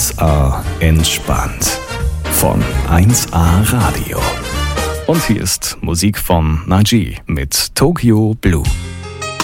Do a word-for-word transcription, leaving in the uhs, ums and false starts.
eins A entspannt von eins A Radio. Und hier ist Musik von Naji mit Tokyo Blue.